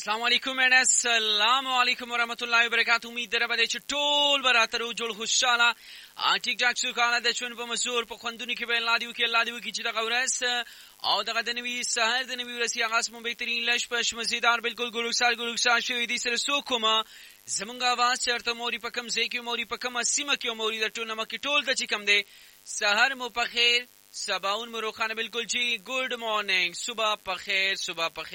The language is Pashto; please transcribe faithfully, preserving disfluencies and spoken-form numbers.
अस्सलाम वालेकुम एंड अस्सलाम वालेकुम वरहमतुल्लाहि वबरकातुहू। उम्मीद दर बदे चटोल बरातरो जोल खुशाला ठीक ठाक सुखाला د چون په مسور په خوندونی کې به الله دیو کې الله دیو کې چې د غورس او دغه د نوی سحر د نوی ورسی آغاز مو بهترین لش پش مزیدار بالکل ګلوکسال ګلوکسال شوی دي سره سو کومه زمونږ आवाज چرته موري په کم ځای کې موري په کم سیمه کې موري د ټول نمک ټول د چې کم دی سحر مو په خیر سباون مروخانه بالکل جی ګډ مارنینګ صبح په خیر صبح په